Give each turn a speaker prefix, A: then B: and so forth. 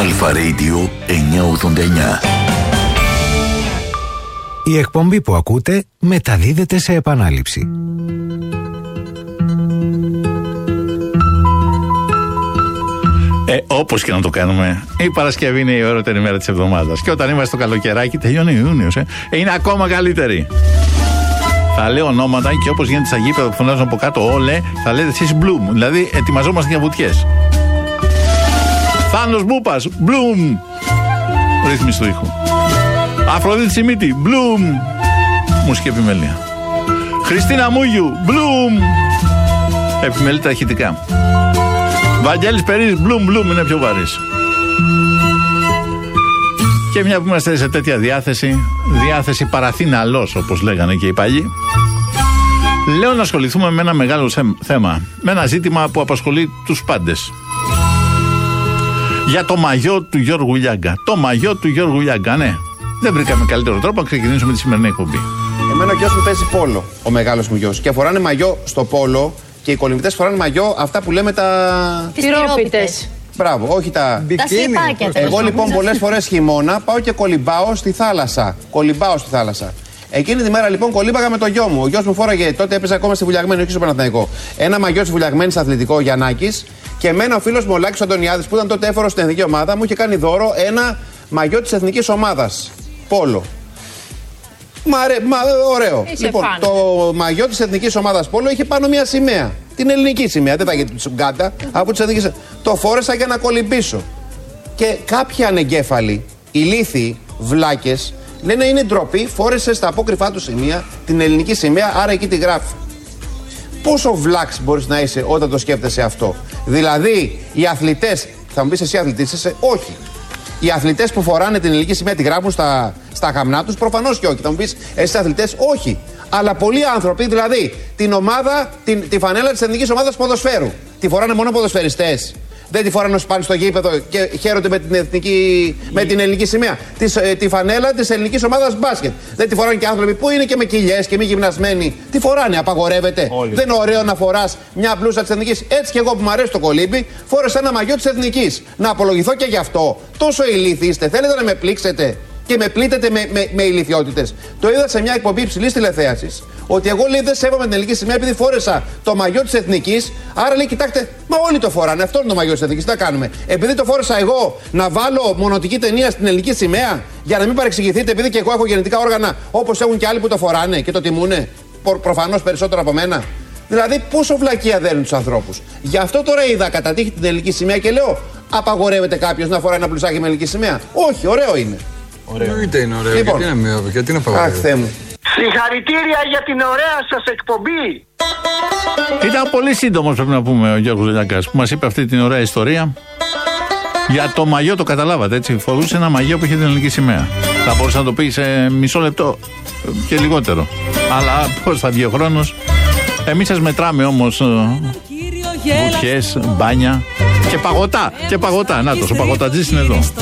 A: Αλφα Radio 989.
B: Η εκπομπή που ακούτε μεταδίδεται σε επανάληψη.
C: Όπως και να το κάνουμε, η Παρασκευή είναι η ωραιότερη μέρα της εβδομάδας. Και όταν είμαστε στο καλοκαιράκι, τελειώνει Ιούνιος, είναι ακόμα καλύτερη. Θα λέω ονόματα και όπως γίνεται στα γήπεδα που φωνάζουν από κάτω όλε, θα λέτε εσείς Bloom. Δηλαδή, ετοιμαζόμαστε για βουτιές. Θάνος Μπούπας, Bloom. Ρύθμιση του ήχου. Αφροδίτη Σιμίτη, Bloom. Μουσική επιμέλεια. Χριστίνα Μούγιου, Bloom. Επιμέλεια τα ηχητικά. Βαγγέλης Περίς, Bloom, είναι πιο βαρύς. Και μια που είμαστε σε τέτοια διάθεση παραθύναλος, όπως λέγανε και οι παλιοί, λέω να ασχοληθούμε με ένα μεγάλο θέμα, με ένα ζήτημα που απασχολεί τους πάντες. Για το μαγιό του Γιώργου Λιάγκα. Το μαγιό του Γιώργου Λιάγκα, ναι. Δεν βρήκαμε καλύτερο τρόπο να ξεκινήσουμε τη σημερινή εκπομπή.
D: Εμένα ο γιος μου παίζει πόλο, ο μεγάλος μου γιος. Και φοράνε μαγιό στο πόλο και οι κολυμβητές φοράνε μαγιό αυτά που λέμε τα.
E: Τις τυρόπιτες.
D: Μπράβο, όχι τα.
E: Τα σλιπάκια.
D: Εγώ λοιπόν πολλές φορές χειμώνα πάω και κολυμπάω στη θάλασσα. Εκείνη τη μέρα λοιπόν κολύμπαγα με το γιο μου. Ο γιος μου φόραγε, τότε έπαιζε ακόμα στη Βουλιαγμένη, όχι στο Παναθηναϊκό. Ένα μαγιό τη Βουλιαγμένη αθλητικό Γιαννάκης. Και εμένα ο φίλος μου ο Λάκης Αντωνιάδης, που ήταν τότε έφορος στην εθνική ομάδα, μου είχε κάνει δώρο ένα μαγιό της εθνικής ομάδας. Πόλο. Ωραίο. Λοιπόν, το μαγιό της εθνικής ομάδας Πόλο είχε πάνω μια σημαία. Την ελληνική σημαία. Δεν θα γίνει τσουγκάτα. Από τις εθνικές. Το φόρεσα για να κολυμπήσω. Και κάποιοι ανεγκέφαλοι, ηλίθιοι, βλάκες, λένε είναι ντροπή, φόρεσε στα απόκρυφά του σημεία την ελληνική σημαία, άρα εκεί τη γράφει. Πόσο βλάξ μπορείς να είσαι όταν το σκέφτεσαι αυτό? Δηλαδή, οι αθλητές, θα μου πεις εσύ αθλητής είσαι? Όχι. Οι αθλητές που φοράνε την ελληνική σημαία τη γράφουν στα γαμνά τους? Προφανώς και όχι. Θα μου πεις εσείς αθλητές? Όχι. Αλλά πολλοί άνθρωποι, δηλαδή, τη φανέλα της εθνικής ομάδας ποδοσφαίρου, τη φοράνε μόνο ποδοσφαιριστές. Δεν τη φοράνε όσοι πάνε στο γήπεδο και χαίρονται με την ελληνική σημαία. Τη φανέλα της ελληνικής ομάδας μπάσκετ. Δεν τη φοράνε και άνθρωποι που είναι και με κοιλιές και μη γυμνασμένοι. Τι φοράνε, απαγορεύεται? Όλοι. Δεν είναι ωραίο να φοράς μια μπλούζα της εθνικής? Έτσι κι εγώ που μου αρέσει το κολύμπι, φόρεσα ένα μαγιό της εθνικής. Να απολογηθώ και γι' αυτό? Τόσο ηλίθιοι είστε, θέλετε να με πλήξετε και με πλήττετε με ηλιθιότητες? Το είδα σε μια εκπομπή υψηλής τηλεθέασης. Ότι εγώ, λέει, δεν σέβομαι την ελληνική σημαία επειδή φόρεσα το μαγιό της εθνικής. Άρα, λέει, κοιτάξτε, μα όλοι το φοράνε. Αυτό είναι το μαγιό της εθνικής. Τι θα κάνουμε? Επειδή το φόρεσα εγώ, να βάλω μονοτική ταινία στην ελληνική σημαία? Για να μην παρεξηγηθείτε, επειδή και εγώ έχω γεννητικά όργανα όπως έχουν και άλλοι που το φοράνε και το τιμούνε. Προφανώς περισσότερο από μένα. Δηλαδή, πόσο βλακεία δένουν τους ανθρώπους. Γι' αυτό τώρα είδα κατά τύχη την ελληνική σημαία και λέω: απαγορεύεται κάποιος να φοράει ένα μπλουζάκι με ελληνική σημαία? Όχι, ωραίο είναι.
F: Ωραίο. Είναι ωραίο.
D: Λοιπόν,
F: γιατί να απαγορεύεται?
D: Αχ, Θεέ μου.
G: Συγχαρητήρια για την ωραία σας εκπομπή.
C: Ήταν πολύ σύντομος, πρέπει να πούμε, ο Γιώργος Λιάγκας, που μας είπε αυτή την ωραία ιστορία. Για το μαγιό το καταλάβατε, έτσι. Φορούσε ένα μαγιό που είχε την ελληνική σημαία. Θα μπορούσε να το πει σε μισό λεπτό και λιγότερο. Αλλά πώς θα βγει ο χρόνος? Εμείς σας μετράμε όμως βουτιές, μπάνια και παγωτά. Να το, ο παγωτατζής είναι εδώ.